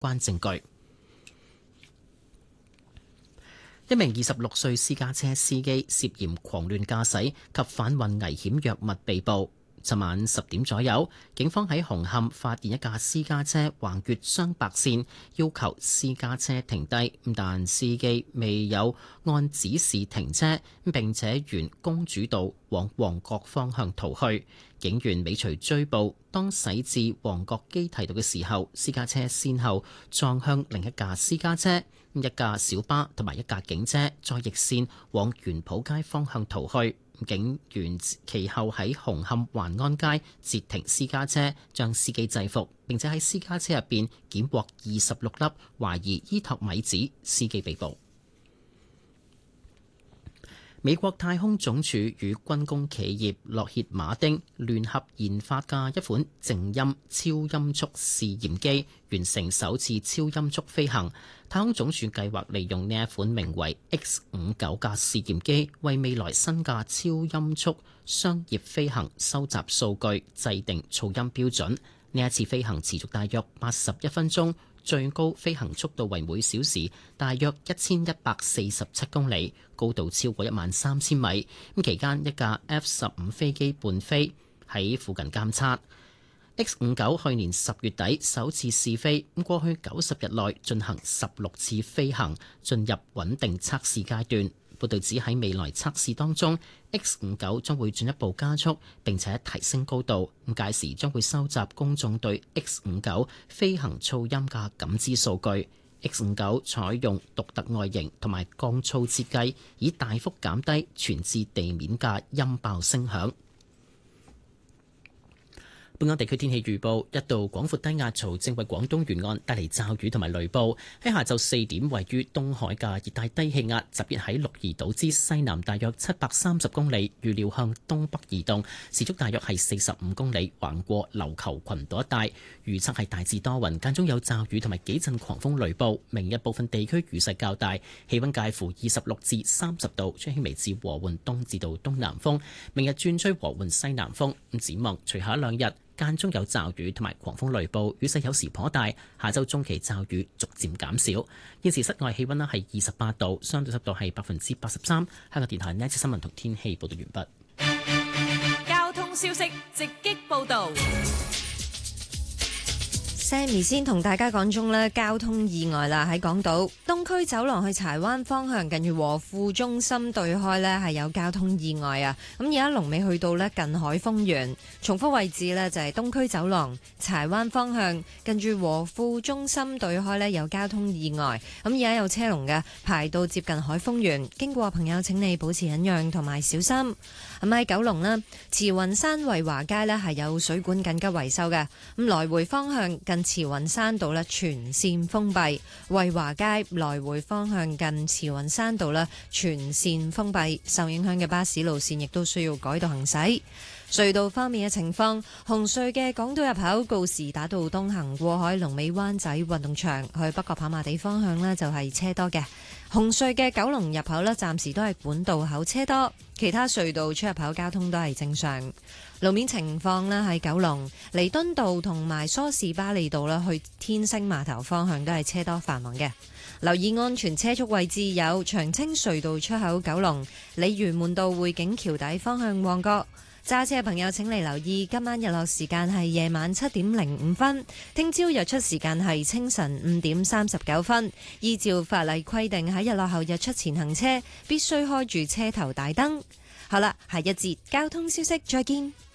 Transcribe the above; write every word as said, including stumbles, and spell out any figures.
關證據。一名二十六歲私家車司機涉嫌狂亂駕駛及販運危險藥物被捕。尋晚十點左右，警方喺紅磡發現一架私家車橫越雙白線，要求私家車停低，但司機未有按指示停車，並且沿公主道往旺角方向逃去。警員尾隨追捕，當駛至旺角基堤道嘅時候，私家車先後撞向另一架私家車，一架小巴同埋一架警車，再逆線往元普街方向逃去。警員其後喺紅磡環安街截停私家車，將司機制服，並且喺私家車入邊檢獲二十六粒懷疑伊托米子，司機被捕。美國太空總署與軍工企業洛歇馬丁聯合研發嘅一款靜音超音速試驗機完成首次超音速飛行。太空總署計劃利用呢一款名為 X 五九 嘅試驗機，為未來新嘅超音速商業飛行收集數據，制定噪音標準。呢一次飛行持續大約八十一分鐘。最高飛行速度為每小時大約一千一百四十七公里，高度超過一萬三千米。咁期間一架 F 十五飛機伴飛喺附近監測。X 五九去年十月底首次試飛，咁過去九十日內進行十六次飛行，進入穩定測試階段。報道指喺未來測試當中 ，X 五九將會進一步加速並且提升高度。咁屆時將會收集公眾對 X 五九飛行噪音嘅感知數據。X 五九採用獨特外形同埋降噪設計，以大幅減低傳至地面嘅音爆聲響。本港地區天氣預報：一道廣闊低壓槽正為廣東沿岸帶嚟驟雨同埋雷暴。喺下晝四點，位於東海嘅熱帶低氣壓集結喺鹿兒島之西南，大約七百三十公里，預料向東北移動，時速大約係四十五公里，橫過琉球群島一帶。預測係大致多雲，間中有驟雨同埋幾陣狂風雷暴。明日部分地區雨勢較大，氣溫介乎二十六至三十度，吹輕微至和緩東至到東南風。明日轉吹和緩西南風。咁展望隨下一兩日，間中有驟雨同埋狂風雷暴，雨勢有時頗大。下週中期驟雨逐漸減少。現時室外氣溫咧係二十八度，相對濕度係百分之八十三。香港電台呢一節新聞同天氣報道完畢。 交通消息直擊報道。 Sammy 先同大家講中咧交通意外啦，喺港島東區走廊去柴灣方向，近住和富中心對開咧係有交通意外啊！咁而家龍尾去到咧近海豐園，重複位置咧就係東區走廊柴灣方向，近住和富中心對開咧有交通意外，咁而家有車龍嘅排到接近海豐園，經過朋友請你保持忍讓同埋小心。咁喺九龍咧，慈雲山惠華街咧係有水管緊急維修嘅，咁來回方向近慈雲山道咧全線封閉，惠華街來回方向近慈雲山道咧全線封閉，受影響嘅巴士路線亦都需要改道行駛。隧道方面嘅情況，紅隧嘅港島入口告士打道東行過海，龍尾灣仔運動場去北角跑馬地方向呢就係車多嘅。紅隧嘅九龍入口呢暫時都係管道口車多，其他隧道出入口交通都係正常。路面情況呢喺九龍彌敦道同埋梳士巴利道啦，去天星碼頭方向都係車多繁忙嘅。留意安全車速位置有長青隧道出口九龍、鯉魚門道匯景橋底方向旺角。揸車嘅朋友請你留意，今晚日落時間係夜晚七點零五分，聽朝日出時間係清晨五點三十九分。依照法例規定，喺日落後日出前行車必須開住車頭大燈。好啦，下一節交通消息再見。